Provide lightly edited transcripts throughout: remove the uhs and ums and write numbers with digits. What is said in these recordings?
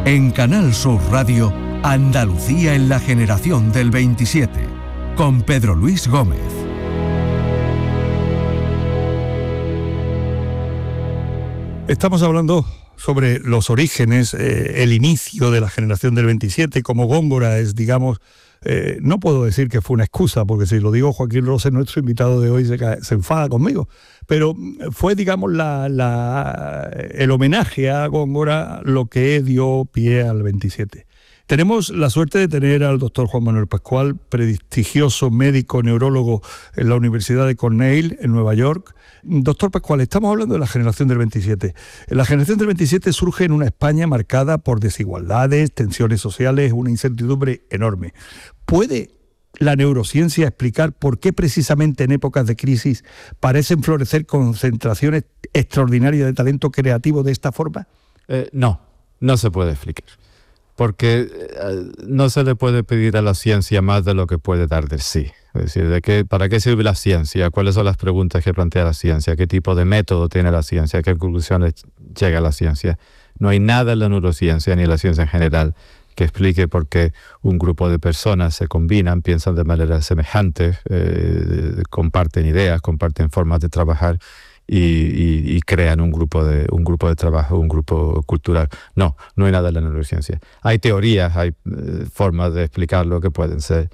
En Canal Sur Radio, Andalucía en la generación del 27, con Pedro Luis Gómez. Estamos hablando sobre los orígenes, el inicio de la generación del 27, como Góngora es, digamos, no puedo decir que fue una excusa, porque si lo digo Joaquín Rosas, nuestro invitado de hoy, se enfada conmigo, pero fue, digamos, el homenaje a Góngora lo que dio pie al 27. Tenemos la suerte de tener al doctor Juan Manuel Pascual, prestigioso médico neurólogo en la Universidad de Cornell, en Nueva York. Doctor Pascual, estamos hablando de la generación del 27. La generación del 27 surge en una España marcada por desigualdades, tensiones sociales, una incertidumbre enorme. ¿Puede la neurociencia explicar por qué precisamente en épocas de crisis parecen florecer concentraciones extraordinarias de talento creativo de esta forma? No se puede explicar. Porque no se le puede pedir a la ciencia más de lo que puede dar de sí. Es decir, ¿para qué sirve la ciencia? ¿Cuáles son las preguntas que plantea la ciencia? ¿Qué tipo de método tiene la ciencia? ¿Qué conclusiones llega la ciencia? No hay nada en la neurociencia ni en la ciencia en general que explique por qué un grupo de personas se combinan, piensan de manera semejante, comparten ideas, comparten formas de trabajar y crean un grupo de trabajo, un grupo cultural. No hay nada en la neurociencia. Hay teorías, hay formas de explicarlo que pueden ser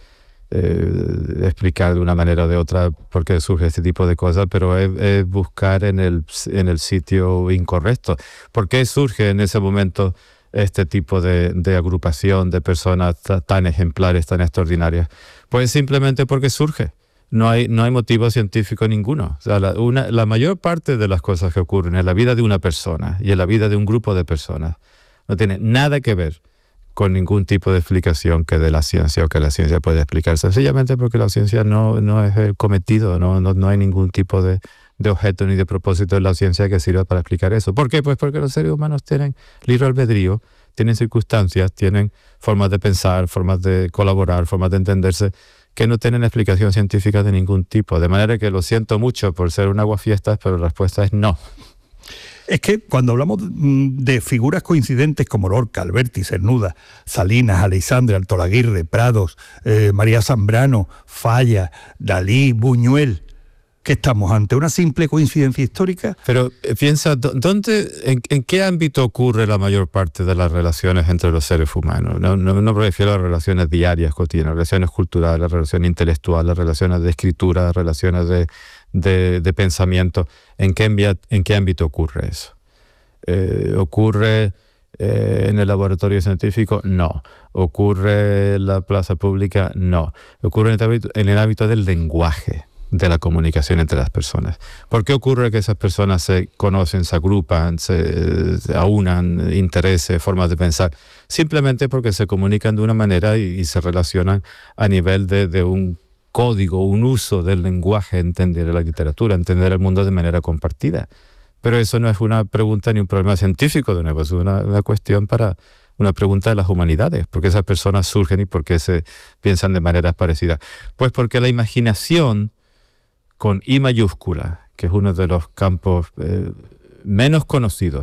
explicar de una manera o de otra por qué surge este tipo de cosas, pero es buscar en el sitio incorrecto. ¿Por qué surge en ese momento este tipo de agrupación de personas tan ejemplares, tan extraordinarias? Pues simplemente porque surge. No hay motivo científico ninguno. O sea, la mayor parte de las cosas que ocurren en la vida de una persona y en la vida de un grupo de personas no tiene nada que ver con ningún tipo de explicación que de la ciencia o que la ciencia puede explicar, sencillamente porque la ciencia no es el cometido, no hay ningún tipo de objeto ni de propósito de la ciencia que sirva para explicar eso. ¿Por qué? Pues porque los seres humanos tienen libre albedrío, tienen circunstancias, tienen formas de pensar, formas de colaborar, formas de entenderse, que no tienen explicación científica de ningún tipo. De manera que lo siento mucho por ser un aguafiestas, pero la respuesta es no. Es que cuando hablamos de figuras coincidentes como Lorca, Alberti, Cernuda, Salinas, Aleixandre, Altolaguirre, Prados, María Zambrano, Falla, Dalí, Buñuel, ¿qué estamos ante? ¿Una simple coincidencia histórica? Pero piensa, ¿en qué ámbito ocurre la mayor parte de las relaciones entre los seres humanos? No me refiero a relaciones diarias, cotidianas, relaciones culturales, relaciones intelectuales, relaciones de escritura, relaciones de pensamiento. ¿En qué ámbito ocurre eso? ¿Ocurre en el laboratorio científico? No. ¿Ocurre en la plaza pública? No. ¿Ocurre en el ámbito del lenguaje, de la comunicación entre las personas? ¿Por qué ocurre que esas personas se conocen, se agrupan, se aunan intereses, formas de pensar? Simplemente porque se comunican de una manera y se relacionan a nivel de un código, un uso del lenguaje, entender la literatura, entender el mundo de manera compartida. Pero eso no es una pregunta ni un problema científico, de nuevo, es una cuestión una pregunta de las humanidades. ¿Por qué esas personas surgen y por qué se piensan de maneras parecidas? Pues porque la imaginación con I mayúscula, que es uno de los campos menos conocidos